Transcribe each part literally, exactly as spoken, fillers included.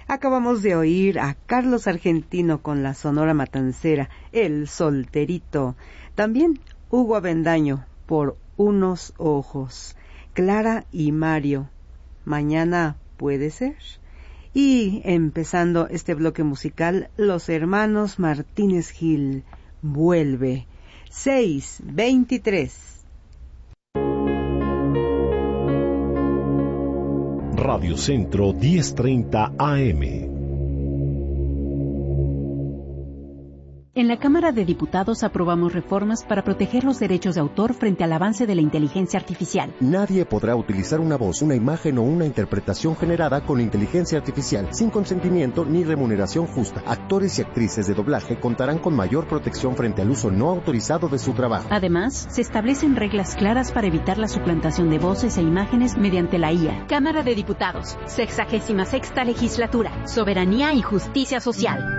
Acabamos de oír a Carlos Argentino con la Sonora Matancera, El Solterito. También Hugo Avendaño por Unos Ojos. Clara y Mario, Mañana puede ser. Y empezando este bloque musical, los hermanos Martínez Gil, Vuelve. seis veintitrés. Radio Centro diez treinta A M. En la Cámara de Diputados aprobamos reformas para proteger los derechos de autor frente al avance de la inteligencia artificial. Nadie podrá utilizar una voz, una imagen o una interpretación generada con inteligencia artificial sin consentimiento ni remuneración justa. Actores y actrices de doblaje contarán con mayor protección frente al uso no autorizado de su trabajo. Además, se establecen reglas claras para evitar la suplantación de voces e imágenes mediante la I A. Cámara de Diputados, sexagésima sexta legislatura, soberanía y justicia social.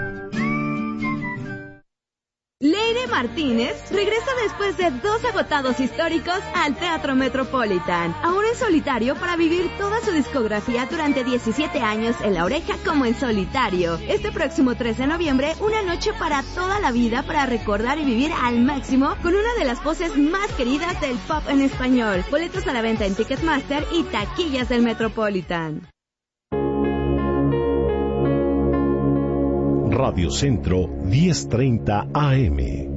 Leire Martínez regresa después de dos agotados históricos al Teatro Metropolitan, ahora en solitario para vivir toda su discografía durante diecisiete años en La Oreja como en solitario. Este próximo tres de noviembre, una noche para toda la vida para recordar y vivir al máximo con una de las voces más queridas del pop en español. Boletos a la venta en Ticketmaster y taquillas del Metropolitan. Radio Centro diez treinta A M.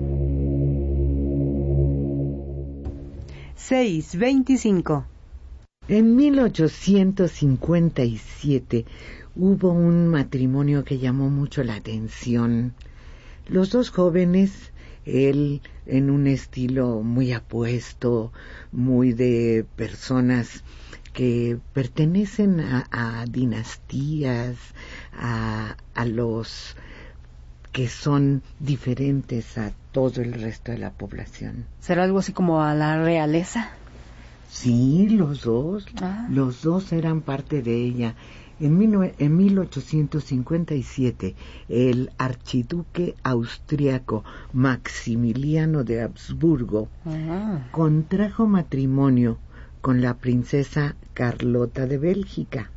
seis veinticinco. En mil ochocientos cincuenta y siete hubo un matrimonio que llamó mucho la atención. Los dos jóvenes, él en un estilo muy apuesto, muy de personas que pertenecen a, a dinastías, a, a los que son diferentes a todo el resto de la población. ¿Será algo así como a la realeza? Sí, los dos, ah. los dos eran parte de ella. En, mil, en mil ochocientos cincuenta y siete, el archiduque austriaco Maximiliano de Habsburgo ah. contrajo matrimonio con la princesa Carlota de Bélgica,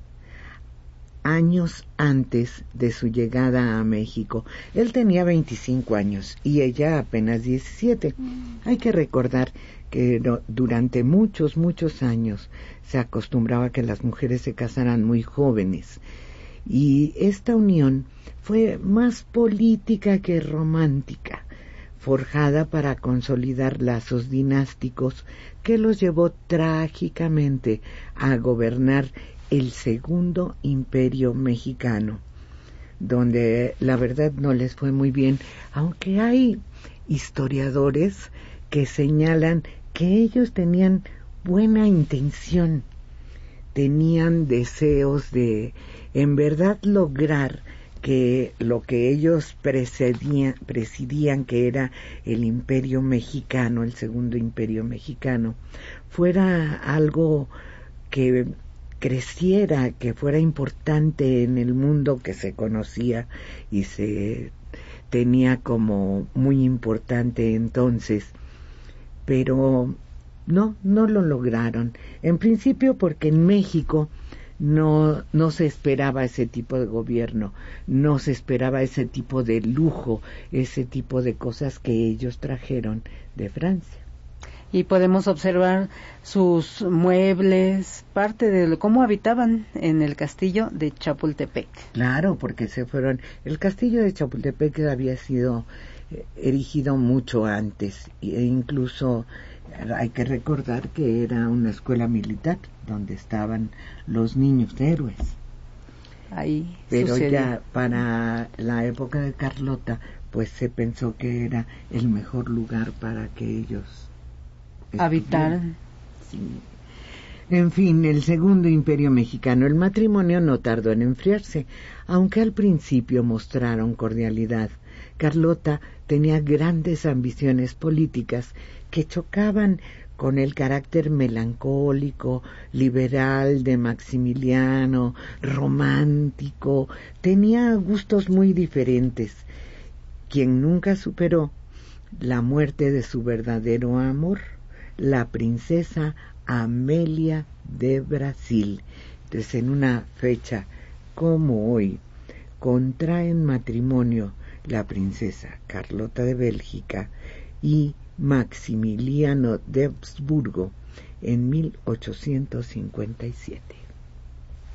años antes de su llegada a México. Él tenía veinticinco años y ella apenas diecisiete. Mm. Hay que recordar que no, durante muchos, muchos años se acostumbraba a que las mujeres se casaran muy jóvenes. Y esta unión fue más política que romántica, forjada para consolidar lazos dinásticos que los llevó trágicamente a gobernar el segundo imperio mexicano, donde la verdad no les fue muy bien, aunque hay historiadores que señalan que ellos tenían buena intención, tenían deseos de en verdad lograr que lo que ellos presidían, presidían, que era el imperio mexicano, el segundo imperio mexicano, fuera algo que creciera, que fuera importante en el mundo que se conocía y se tenía como muy importante entonces. Pero no, no lo lograron. En principio porque en México no, no se esperaba ese tipo de gobierno, no se esperaba ese tipo de lujo, ese tipo de cosas que ellos trajeron de Francia. Y podemos observar sus muebles, parte de cómo habitaban en el castillo de Chapultepec. Claro, porque se fueron. El castillo de Chapultepec había sido eh, erigido mucho antes, e incluso hay que recordar que era una escuela militar donde estaban los niños héroes. Ahí Pero sucedió. Ya para la época de Carlota, pues se pensó que era el mejor lugar para que ellos habitaran. Sí. En fin, el segundo imperio mexicano. El matrimonio no tardó en enfriarse, aunque al principio mostraron cordialidad. Carlota tenía grandes ambiciones políticas que chocaban con el carácter melancólico, liberal de Maximiliano, romántico. Tenía gustos muy diferentes. Quien nunca superó la muerte de su verdadero amor, la princesa Amelia de Brasil. Entonces, en una fecha como hoy, contraen matrimonio la princesa Carlota de Bélgica y Maximiliano de Habsburgo en mil ochocientos cincuenta y siete.